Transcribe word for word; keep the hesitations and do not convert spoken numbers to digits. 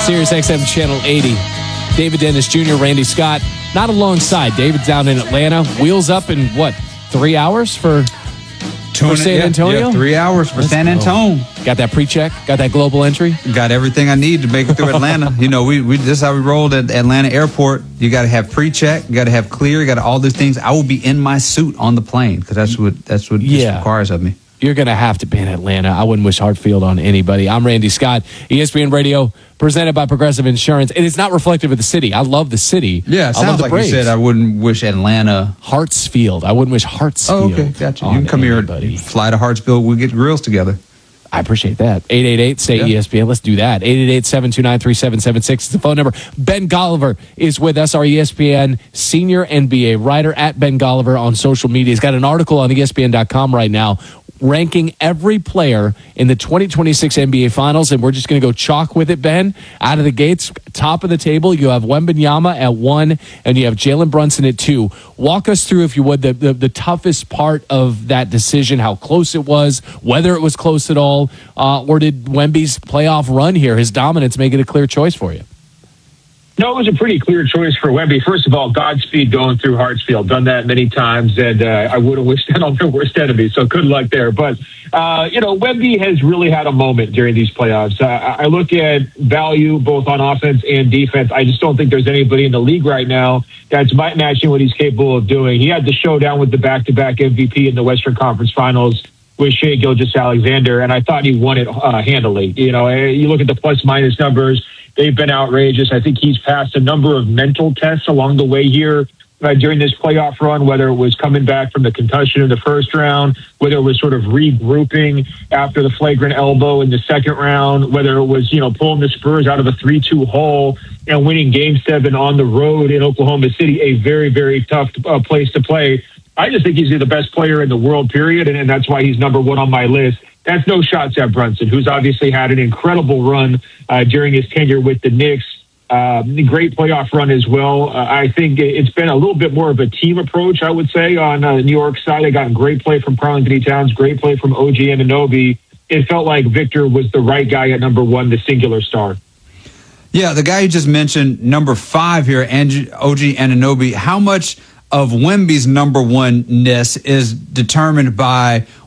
Sirius X M Channel eighty. David Dennis Junior, Randy Scott, not alongside. David's down in Atlanta. Wheels up in, what, three hours for, for San yeah, Antonio? Yeah, three hours for Let's San go. Antonio. Got that pre-check? Got that global entry? Got everything I need to make it through Atlanta. You know, we, we this is how we rolled at Atlanta Airport. You got to have pre-check. You got to have clear. You got all those things. I will be in my suit on the plane because that's what that's what Yeah. this requires of me. You're going to have to be in Atlanta. I wouldn't wish Hartfield on anybody. I'm Randy Scott, E S P N Radio, presented by Progressive Insurance. And it's not reflective of the city. I love the city. Yeah, it I love sounds the like Braves. you said I wouldn't wish Atlanta. Hartsfield. I wouldn't wish Hartsfield. Oh, okay, gotcha. You on can come anybody. here, fly to Hartsfield. We'll get grills together. I appreciate that. eight eight eight, say Yeah. E S P N. Let's do that. eight eight eight, seven two nine, three seven seven six is the phone number. Ben Golliver is with us, our E S P N senior N B A writer at Ben Golliver on social media. He's got an article on E S P N dot com right now ranking every player in the twenty twenty-six N B A Finals, and we're just going to go chalk with it, Ben. Out of the gates, top of the table, you have Wembanyama at one, and you have Jalen Brunson at two. Walk us through, if you would, the, the, the toughest part of that decision, how close it was, whether it was close at all, uh, or did Wemby's playoff run here, his dominance, make it a clear choice for you? No, it was a pretty clear choice for Wemby. First of all, Godspeed going through Hartsfield. Done that many times, and uh, I would have wished that on their worst enemy, so good luck there. But, uh, you know, Wemby has really had a moment during these playoffs. Uh, I look at value both on offense and defense. I just don't think there's anybody in the league right now that's matching what he's capable of doing. He had the showdown with the back-to-back M V P in the Western Conference Finals with Shai Gilgeous-Alexander, and I thought he won it uh, handily. You know, you look at the plus-minus numbers, they've been outrageous. I think he's passed a number of mental tests along the way here uh, during this playoff run, whether it was coming back from the concussion in the first round, whether it was sort of regrouping after the flagrant elbow in the second round, whether it was, you know, pulling the Spurs out of a three two hole and winning game seven on the road in Oklahoma City, a very, very tough uh, place to play. I just think he's the best player in the world, period, and, and that's why he's number one on my list. That's no shots at Brunson, who's obviously had an incredible run uh, during his tenure with the Knicks. Uh, great playoff run as well. Uh, I think it's been a little bit more of a team approach, I would say, on uh, the New York side. I got great play from Karl-Anthony Towns, great play from O G Anunoby. It felt like Victor was the right guy at number one, the singular star. Yeah, the guy you just mentioned, number five here, O G Anunoby. How much of Wemby's number one-ness is determined by